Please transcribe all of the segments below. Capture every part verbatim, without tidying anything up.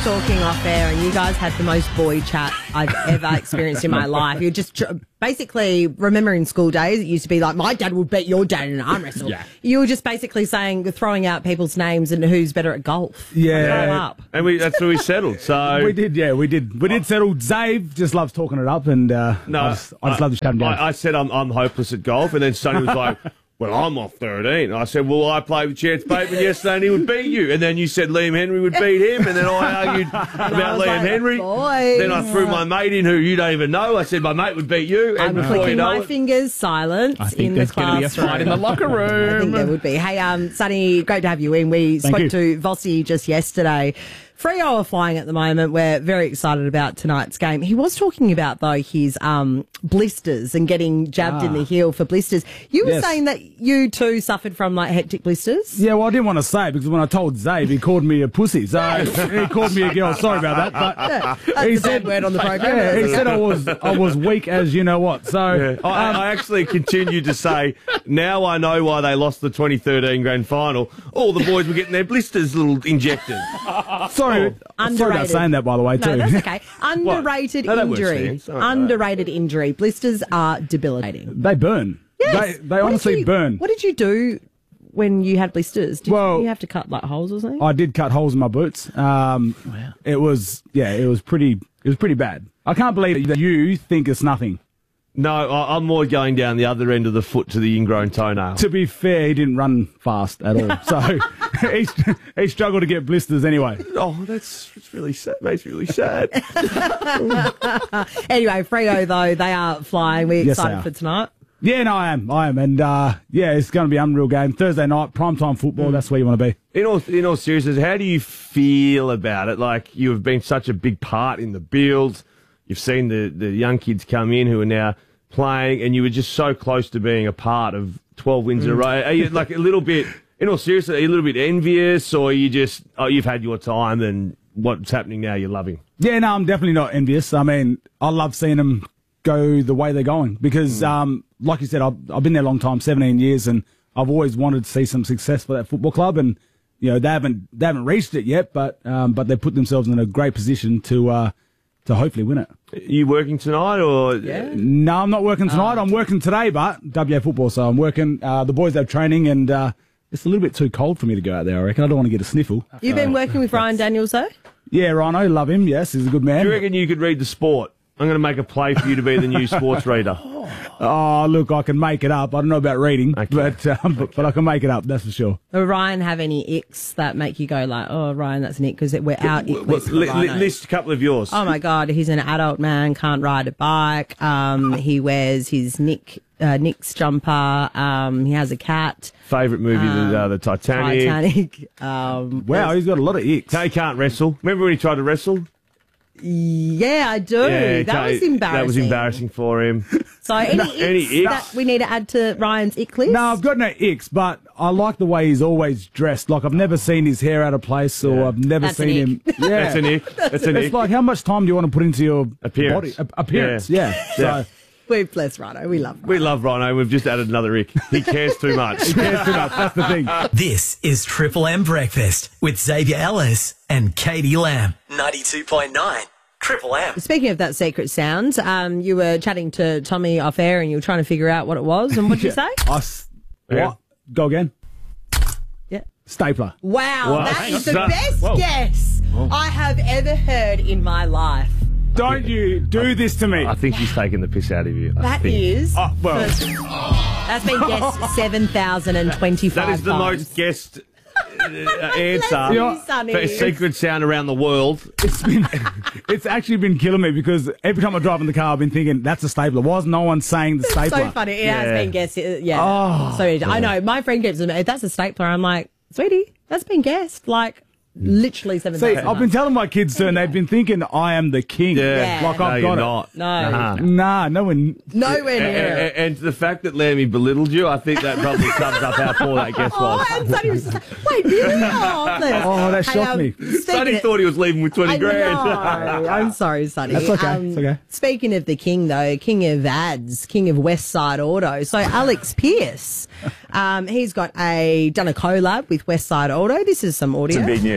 talking off air, and you guys had the most boy chat I've ever experienced in my life. You're just tr- basically, remembering school days, it used to be like, my dad would beat your dad in an arm wrestle. Yeah. You were just basically saying, throwing out people's names and who's better at golf. Yeah. Grow up. And we that's where we settled. So We did, yeah, we did. We did settle. Zave just loves talking it up, and uh, No, I just, I just love to shut him down. I, I said I'm, I'm hopeless at golf, and then Sonny was like, well, I'm off thirteen. I said, well, I played with Chance Bateman yesterday and he would beat you. And then you said Liam Henry would beat him, and then I argued about was Liam like, Henry. boys. Then I threw my mate in who you don't even know. I said my mate would beat you, and I'm before you clicking know my it, fingers, silence I think in the there's going to be a classroom. fight in the locker I think room. there would be. Hey, um, Sonny, great to have you in. We Thank spoke you. to Vossi just yesterday. Freo are flying at the moment. We're very excited about tonight's game. He was talking about, though, his um, blisters and getting jabbed in the heel for blisters. You were Yes. saying that you, too, suffered from, like, hectic blisters? Yeah, well, I didn't want to say it because when I told Zave, he called me a pussy. So he called me a girl. Sorry about that. But That's he a bad said, word on the program. yeah, he said I was I was weak as you know what. So Yeah. I, I actually continued to say, now I know why they lost the twenty thirteen grand final. All the boys were getting their blisters little injected. sorry, sorry about saying that, by the way, too. No, that's okay. Underrated No, that works, injury. Ian. Sorry. Underrated injury. Blisters are debilitating. They burn. Yes. They, they What honestly did you- burn. What did you do when you had blisters? Did Well- you have to cut, like, holes or something? I did cut holes in my boots. Um, It was, yeah, it was pretty, it was pretty bad. I can't believe that you think it's nothing. No, I, I'm more going down the other end of the foot to the ingrown toenail. To be fair, he didn't run fast at all. So he, he struggled to get blisters anyway. Oh, that's, that's really sad. Makes me really sad. Anyway, Freo, though, they are flying. We're Yes, they excited are. for tonight. Yeah, no, I am. I am. And, uh, yeah, it's going to be an unreal game. Thursday night, primetime football, that's where you want to be. In all, in all seriousness, how do you feel about it? Like, you have been such a big part in the build. You've seen the, the young kids come in who are now playing, and you were just so close to being a part of twelve wins in a row. Are you, like, a little bit, in all seriousness, are you a little bit envious, or you just, oh, you've had your time, and what's happening now you're loving? Yeah, no, I'm definitely not envious. I mean, I love seeing them go the way they're going because, um, like you said, I've, I've been there a long time, seventeen years, and I've always wanted to see some success for that football club. And you know, they haven't they haven't reached it yet, but um, but they put themselves in a great position to uh, to hopefully win it. Are you working tonight, or No, I'm not working tonight. I'm working today, but W A football, so I'm working. Uh, the boys have training, and uh, it's a little bit too cold for me to go out there. I reckon I don't want to get a sniffle. You've been working with Ryan Daniels, though? Yeah, Rhino, love him. Yes, he's a good man. do you reckon you could read the sport? I'm going to make a play for you to be the new sports reader. Oh, look, I can make it up. I don't know about reading, Okay. but, um, but but I can make it up. That's for sure. Does Ryan have any icks that make you go like, oh, Ryan, that's an ick, because we're out ick Well, list for li- li- Rhino. list a couple of yours. Oh, my God, he's an adult man, can't ride a bike. Um, he wears his Nick uh, Nick's jumper. Um, he has a cat. Favourite movie, the, uh, the Titanic. Titanic. Um, Wow, he's got a lot of icks. He can't wrestle. Remember when he tried to wrestle? yeah, I do. that Kay, was embarrassing. That was embarrassing for him. So any, icks any icks? that we need to add to Ryan's ick list? No, I've got no icks, but I like the way he's always dressed. Like, I've never seen his hair out of place, or Yeah. I've never That's an seen him. Yeah. That's an ick. That's an It's ick. like, how much time do you want to put into your Appearance. body? A- appearance, Yeah. yeah. Yeah. So, We're blessed, Rhino. We love Rhino. We love Rhino. We've just added another ick. He cares too much. cares too much. That's the thing. This is Triple M Breakfast with Xavier Ellis and Katie Lamb. ninety-two point nine Triple M. Speaking of that secret sound, um, you were chatting to Tommy off air and you were trying to figure out what it was. And what did you say? I s- Yeah. What? Go again. Yeah. Stapler. Wow, Wow. that Hang is on. the Whoa. best Whoa. guess I have ever heard in my life. Don't you do this to me. I think he's taking the piss out of you. I That think. is. Oh, well. That's been guessed seven thousand twenty-five That is the times. most guessed uh, Bless answer you, Sonny. for a secret sound around the world. It's been, it's actually been killing me because every time I drive in the car, I've been thinking, that's a stapler. Why is no one saying the stapler? So funny. It has Yeah. been guessed. uh, Yeah. Oh, so I know. My friend keeps them. If that's a stapler, I'm like, sweetie, that's been guessed. Like, literally seven See, thousand I've been telling my kids too, and they've been thinking I am the king. Yeah. Yeah. Like No, I've you're got not. No. Nah. it. Nah, no one. Nowhere And, near it. and, and the fact that Lammy belittled you, I think that probably sums up how poor that guess Oh, was. and Sonny was just like, wait, really? Oh, bless. Oh, that Hey, shocked um, me. speaking Sonny of- thought he was leaving with twenty I grand. know. I'm sorry, Sonny. That's okay, it's okay. Speaking of the king, though, king of ads, king of West Side Auto. So Alex Pierce, um, he's got a done a collab with West Side Auto. This is some audio. Some big news.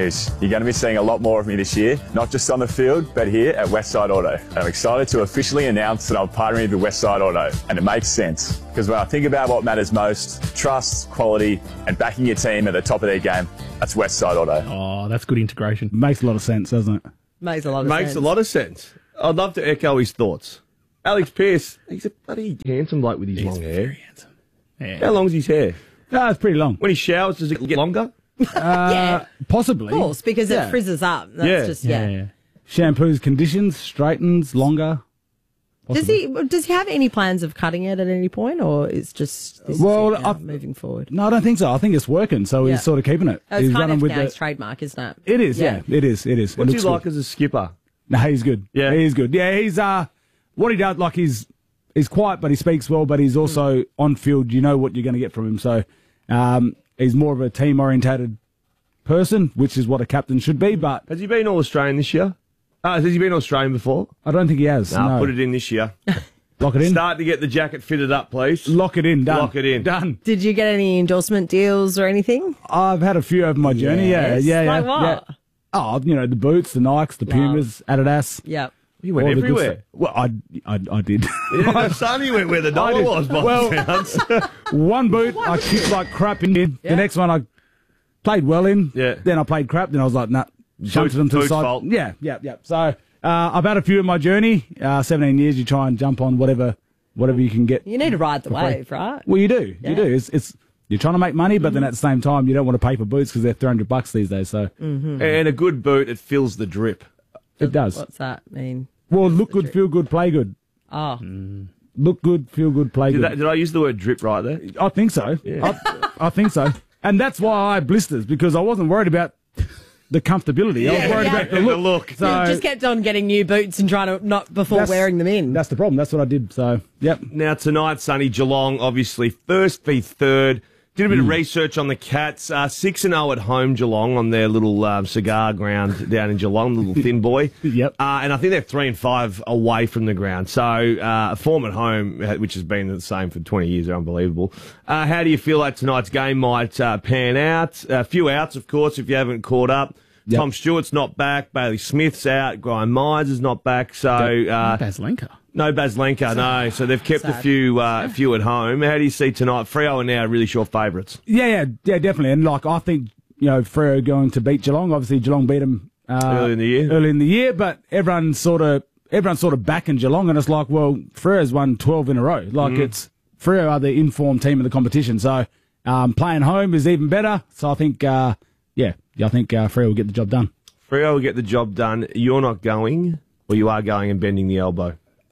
news. You're going to be seeing a lot more of me this year, not just on the field, but here at Westside Auto. And I'm excited to officially announce that I'm partnering with Westside Auto. And it makes sense, because when I think about what matters most, trust, quality, and backing your team at the top of their game, that's Westside Auto. Oh, that's good integration. Makes a lot of sense, doesn't it? Makes a lot of Makes sense. a lot of sense. I'd love to echo his thoughts. Alex Pearce, he's a bloody handsome bloke with his long hair. Very handsome. Yeah. How long's his hair? No, it's pretty long. When he showers, does it get longer? yeah, Possibly. of course, because Yeah. it frizzes up. That's Yeah. just, Yeah, yeah. yeah. Shampoos, conditions, straightens, longer. Does he does he have any plans of cutting it at any point, or it's just this Well, is it now, I've- moving forward? No, I don't think so. I think it's working, so Yeah. he's sort of keeping it. Oh, it's he's kind running of with now the. his trademark, isn't it? It is, yeah. It is, it is. It What's he looks like good. as a skipper? No, he's good. Yeah. he's good. Yeah, he's uh, what he does. Like he's he's quiet, but he speaks well. But he's also on field. You know what you're going to get from him. So, um, he's more of a team orientated person, which is what a captain should be. But Has he been All Australian this year? Uh, has he been Australian before? I don't think he has. No, no. put it in this year. Lock it in. Start to get the jacket fitted up, please. Lock it in. Done. Lock it in. Done. Did you get any endorsement deals or anything? I've had a few over my journey. Yes. Yeah, yeah, Like yeah. what? yeah. Oh, you know, the boots, the Nikes, the Pumas, Adidas. Yep. He went all the good everywhere. stuff. Well, I, I, I did. Yeah, Sonny went where the dollar did. was, by Well- the sounds. One boot, I kicked like crap in. Yeah. The next one, I played well in. Yeah. Then I played crap. Then I was like, nah, shunted them to the Boots side. fault. Yeah, yeah, yeah. So uh, I've had a few in my journey. Uh, seventeen years, you try and jump on whatever, whatever you can get. You need to ride the for free. wave, right? Well, you do. Yeah. You do. It's, it's you're trying to make money, but then at the same time, you don't want to pay for boots because they're three hundred bucks these days. So Mm. And a good boot, it fills the drip. it does. What's that mean? Well, look good, feel good, play good. Oh, Look good, feel good, play Did, good. that, did I use the word drip right there? I think so. I, I think so. And that's why I had blisters, because I wasn't worried about the comfortability. I was Yeah, worried yeah. about the And look. the look. So you just kept on getting new boots and trying to not before that's- wearing them in. That's the problem. That's what I did. So, yep. Now, tonight, Sonny, Geelong, obviously, first v third. Did a bit Hmm. of research on the Cats. Uh, six and oh at home, Geelong, on their little um, cigar ground down in Geelong, the little thin boy. Yep. Uh, and I think they're three and five away from the ground. So, uh, form at home, which has been the same for twenty years, are unbelievable. Uh, how do you feel like tonight's game might uh, pan out? A few outs, of course, if you haven't caught up. Yep. Tom Stewart's not back. Bailey Smith's out. Graham Myers is not back. So, uh, Baslenka. no Baslenka, no. So they've kept a Sad. few uh, a few at home. How do you see tonight? Freo are now really sure favourites. Yeah, yeah, yeah, definitely. And like, I think, you know, Freo going to beat Geelong. Obviously, Geelong beat them uh, Early in the year. Early in the year, but everyone's sort of everyone's sort of backing Geelong, and it's like, well, Freo's won twelve in a row. Like, Mm. it's Freo are the informed team of the competition. So um, playing home is even better. So I think, uh, yeah, I think uh, Freo will get the job done. Freo will get the job done. You're not going, or you are going and bending the elbow.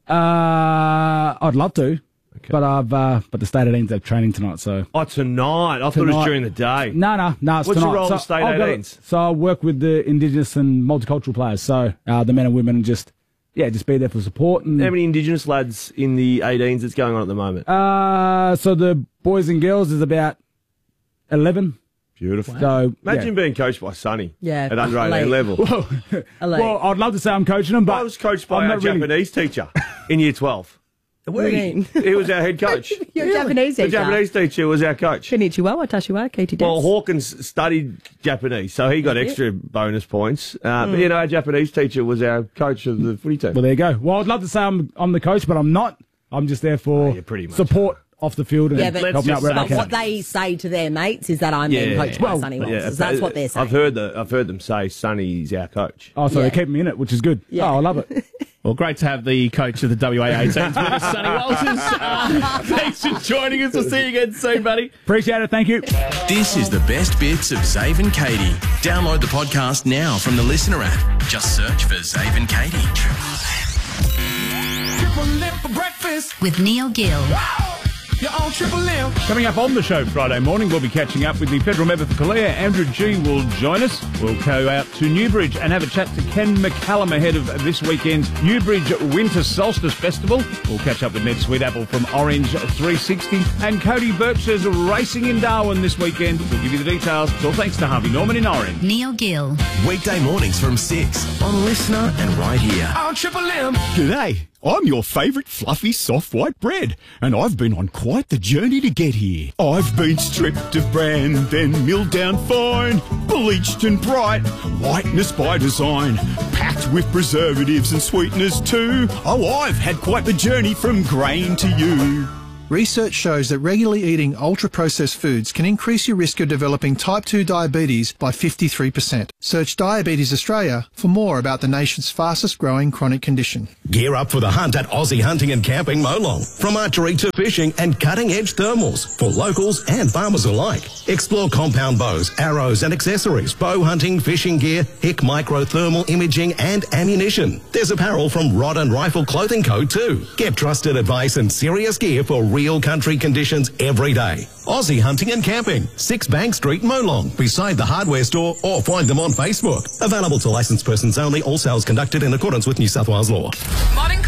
Uh, I'd love to, but I've uh, but the state eighteens have training tonight, so Oh, tonight. I thought it was Tonight. during the day. no, no, no. It's What's your tonight. role so in state I've got it- eighteens? So I work with the Indigenous and multicultural players. So uh, the men and women, and just yeah, just be there for support. And How many Indigenous lads in the eighteens that's going on at the moment? uh, so the boys and girls is about eleven. Beautiful. So Imagine yeah. being coached by Sonny Yeah, at under eighteen elite. level. Elite. Well, I'd love to say I'm coaching them, but I was coached by I'm our not really- Japanese teacher in year twelve. What do you mean? He was our head coach. You're Japanese The teacher. Japanese teacher was our coach. Konnichiwa, watashi wa Katie Well, desu. Hawkins studied Japanese, so he got Yeah. extra bonus points. Uh, Hmm. But, you know, our Japanese teacher was our coach of the footy team. Well, there you go. Well, I'd love to say I'm I'm the coach, but I'm not. I'm just there for Oh, you pretty much support off the field and Yeah, but, helping out wherever I but can. what they say to their mates is that I'm being Yeah. coached by Well, Sonny Yeah, Walters. That's what they're saying. I've heard the, I've heard them say Sonny's our coach. Oh, so Yeah. they keep me in it, which is good. Yeah. Oh, I love it. Well, great to have the coach of the W A eighteens with us, Sonny Walters. Uh, thanks for joining us. We'll see you again soon, buddy. Appreciate it. Thank you. This is the best bits of Zave and Katie. Download the podcast now from the Listener app. Just search for Zave and Katie. With Neil Gill. Coming up on the show Friday morning, we'll be catching up with the Federal Member for Kalea. Andrew G will join us. We'll go out to Newbridge and have a chat to Ken McCallum ahead of this weekend's Newbridge Winter Solstice Festival. We'll catch up with Ned Sweetappel from Orange three sixty. And Cody Birch says racing in Darwin this weekend. We'll give you the details. It's all thanks to Harvey Norman in Orange. Neil Gill. Weekday mornings from six on Listener and right here. G'day. I'm your favourite fluffy soft white bread, and I've been on quite the journey to get here. I've been stripped of bran, then milled down fine, bleached and bright, whiteness by design, packed with preservatives and sweeteners too. Oh, I've had quite the journey from grain to you. Research shows that regularly eating ultra-processed foods can increase your risk of developing type two diabetes by fifty-three percent. Search Diabetes Australia for more about the nation's fastest growing chronic condition. Gear up for the hunt at Aussie Hunting and Camping Molong. From archery to fishing and cutting-edge thermals for locals and farmers alike. Explore compound bows, arrows and accessories, bow hunting, fishing gear, Hick micro thermal imaging and ammunition. There's apparel from Rod and Rifle Clothing Co too. Get trusted advice and serious gear for real country conditions every day. Aussie Hunting and Camping, six Bank Street, Molong, beside the hardware store, or find them on Facebook. Available to licensed persons only. All sales conducted in accordance with New South Wales law. Morning